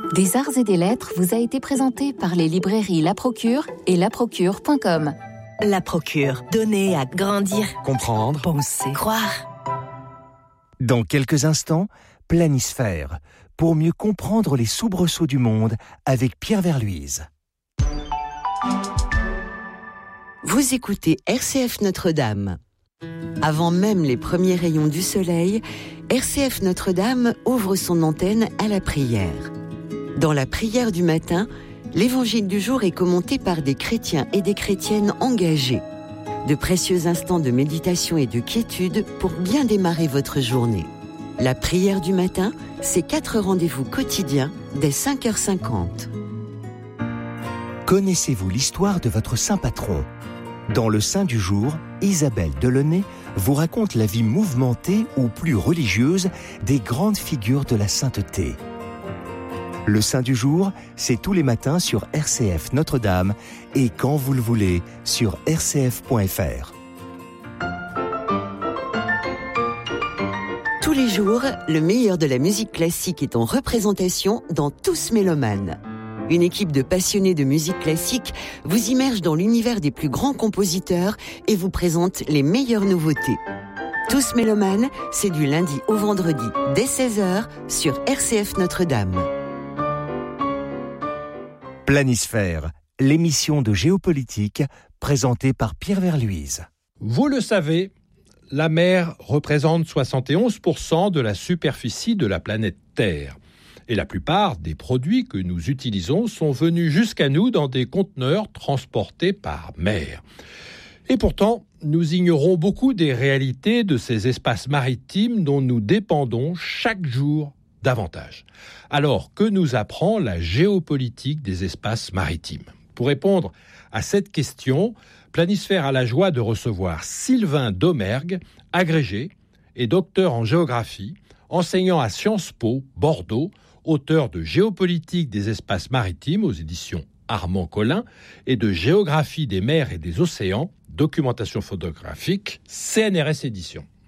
Des arts et des lettres vous a été présenté par les librairies La Procure et laprocure.com. La Procure, donner à grandir, comprendre, penser, croire. Dans quelques instants, Planisphère, pour mieux comprendre les soubresauts du monde avec Pierre Verluise. Vous écoutez RCF Notre-Dame. Avant même les premiers rayons du soleil, RCF Notre-Dame ouvre son antenne à la prière. Dans la prière du matin, l'évangile du jour est commenté par des chrétiens et des chrétiennes engagés. De précieux instants de méditation et de quiétude pour bien démarrer votre journée. La prière du matin, c'est 4 rendez-vous quotidiens dès 5h50. Connaissez-vous l'histoire de votre saint patron ? Dans le Saint du jour, Isabelle Delaunay vous raconte la vie mouvementée ou plus religieuse des grandes figures de la sainteté. Le Saint du jour, c'est tous les matins sur RCF Notre-Dame et quand vous le voulez sur rcf.fr. Tous les jours, le meilleur de la musique classique est en représentation dans Tous Mélomanes. Une équipe de passionnés de musique classique vous immerge dans l'univers des plus grands compositeurs et vous présente les meilleures nouveautés. Tous Mélomanes, c'est du lundi au vendredi dès 16h sur RCF Notre-Dame. Planisphère, l'émission de géopolitique présentée par Pierre Verluise. Vous le savez, la mer représente 71% de la superficie de la planète Terre. Et la plupart des produits que nous utilisons sont venus jusqu'à nous dans des conteneurs transportés par mer. Et pourtant, nous ignorons beaucoup des réalités de ces espaces maritimes dont nous dépendons chaque jour davantage. Alors, que nous apprend la géopolitique des espaces maritimes ? Pour répondre à cette question, Planisphère a la joie de recevoir Sylvain Domergue, agrégé et docteur en géographie, enseignant à Sciences Po, Bordeaux, auteur de Géopolitique des espaces maritimes aux éditions Armand Collin et de Géographie des mers et des océans, documentation photographique, CNRS Éditions.